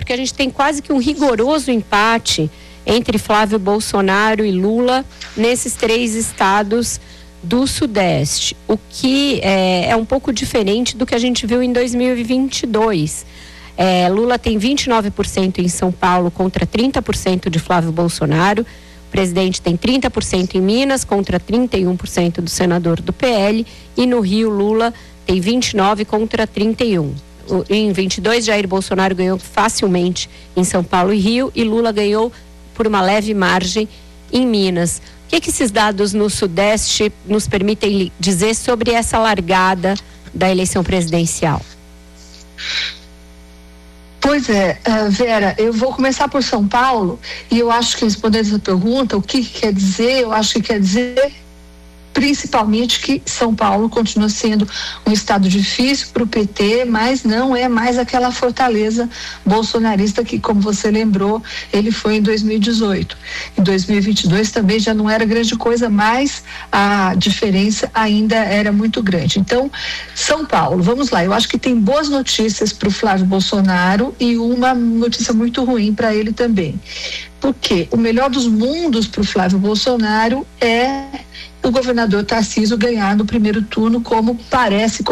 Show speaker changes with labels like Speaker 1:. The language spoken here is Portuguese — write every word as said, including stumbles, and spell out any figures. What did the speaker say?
Speaker 1: porque a gente tem quase que um rigoroso empate entre Flávio Bolsonaro e Lula nesses três estados do Sudeste, o que é, é um pouco diferente do que a gente viu em dois mil e vinte e dois. É, Lula tem vinte e nove por cento em São Paulo contra trinta por cento de Flávio Bolsonaro. O presidente tem trinta por cento em Minas contra trinta e um por cento do senador do P L. E no Rio, Lula tem vinte e nove contra trinta e um. Em vinte e dois, Jair Bolsonaro ganhou facilmente em São Paulo e Rio, e Lula ganhou por uma leve margem em Minas. O que, que esses dados no Sudeste nos permitem dizer sobre essa largada da eleição presidencial?
Speaker 2: Pois é, uh, Vera, eu vou começar por São Paulo, e eu acho que, respondendo essa pergunta, o que, que quer dizer, eu acho que quer dizer principalmente que São Paulo continua sendo um estado difícil para o P T, mas não é mais aquela fortaleza bolsonarista que, como você lembrou, ele foi em dois mil e dezoito. Em dois mil e vinte e dois também já não era grande coisa, mas a diferença ainda era muito grande. Então, São Paulo, vamos lá, eu acho que tem boas notícias para o Flávio Bolsonaro e uma notícia muito ruim para ele também. Porque o melhor dos mundos para o Flávio Bolsonaro é o governador Tarcísio ganhar no primeiro turno, como parece,